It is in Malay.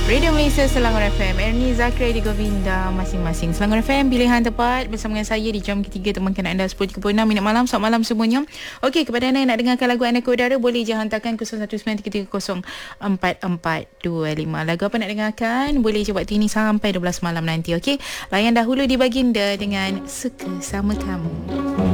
Radio Malaysia Selangor FM, Ernie Zakri di Govinda masing-masing. Selangor FM pilihan tepat bersama dengan saya di jam ketiga, temankan anda 10.36 minit malam. Selamat malam semuanya. Okey, kepada anda yang nak dengarkan lagu anda ke udara, boleh je hantarkan 0193304425. Lagu apa nak dengarkan? Boleh je waktu ini sampai 12 malam nanti. Okey, layan dahulu di Baginda dengan Suka Sama Kamu.